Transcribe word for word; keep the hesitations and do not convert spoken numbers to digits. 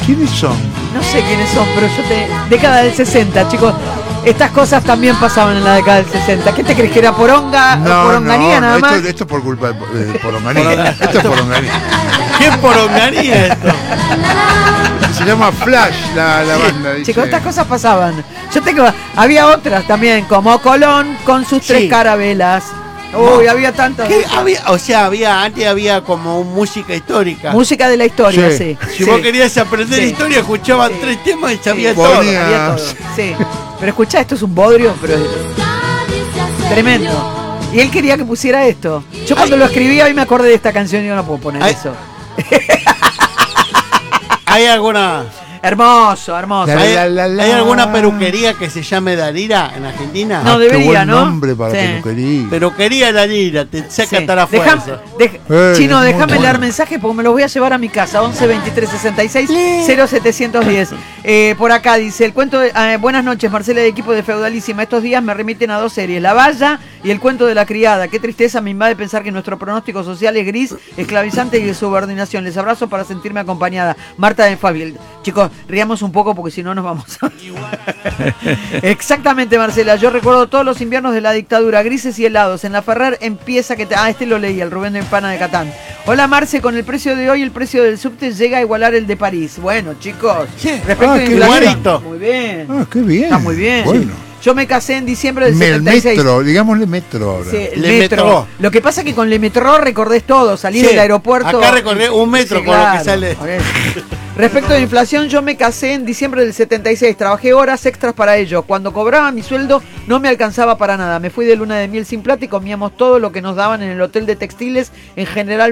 ¿Quiénes son? No sé quiénes son, pero yo te... Década del sesenta, chicos. Estas cosas también pasaban en la década del sesenta. ¿Qué te crees que era poronga? No, ¿Poronganía no, nada esto, más? esto es por culpa de, de poronganía. Esto es poronganía. ¿Qué poronganía esto? Se llama Flash la, la banda. Dice. Chicos, estas cosas pasaban. Yo tengo... Había otras también, como Colón con sus tres Sí. carabelas. Uy, No. había tantas. ¿Qué había? O sea, había antes había como música histórica. Música de la historia, sí. Sí. Si sí. vos querías aprender Sí. historia, escuchaban Sí. tres temas y Sí. sabías Ponía- todo. Había todo, sí. Pero escuchá, esto es un bodrio, pero es tremendo. Y él quería que pusiera esto. Yo cuando Ay. lo escribí, hoy me acordé de esta canción y yo no puedo poner Ay. eso. ¿Hay alguna, Hermoso, hermoso. La, hay, la, la, la. hay alguna peluquería que se llame Darira en Argentina? No, Ah, debería, qué buen ¿no? nombre para Sí. peluquería. Peluquería Darira, te saca Sí. hasta la Dejam- fuerza. dej- Eh, Chino, es muy déjame bueno. leer mensajes porque me los voy a llevar a mi casa. once veintitrés sesenta y seis cero setecientos diez. Eh, por acá dice, el cuento de... eh, buenas noches, Marcela, de equipo de Feudalísima. Estos días me remiten a dos series, La Valla y El cuento de la criada. Qué tristeza me invade pensar que nuestro pronóstico social es gris, esclavizante y de subordinación. Les abrazo para sentirme acompañada. Marta de Fabiel. Chicos, riamos un poco porque si no nos vamos a... Exactamente, Marcela. Yo recuerdo todos los inviernos de la dictadura, grises y helados. En la Ferrer empieza que... Te... Ah, este lo leí, el Rubén de Empana de Catán. Hola, Marce, con el precio de hoy, el precio del subte llega a igualar el de París. Bueno, chicos, respecto Ah, a qué inflación... igualito. Muy bien. Ah, qué bien. Está muy bien. Bueno. Yo me casé en diciembre del El setenta y seis. metro, digámosle metro ahora. Sí, el Le metro. Metro. Lo que pasa es que con Le Metro recordés todo, salís Sí, del aeropuerto. acá recordé un metro con lo que sale. por eso. Respecto de inflación, yo me casé en diciembre del setenta y seis, trabajé horas extras para ello. Cuando cobraba mi sueldo no me alcanzaba para nada. Me fui de luna de miel sin plata y comíamos todo lo que nos daban en el hotel de textiles, en general